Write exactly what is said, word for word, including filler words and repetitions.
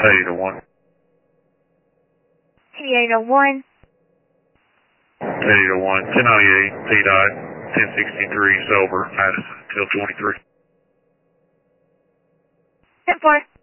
eight oh one. T eight oh one. eight oh one, ten ninety-eight, T dot, ten sixty-three, sober, Madison, till twenty-three. ten four.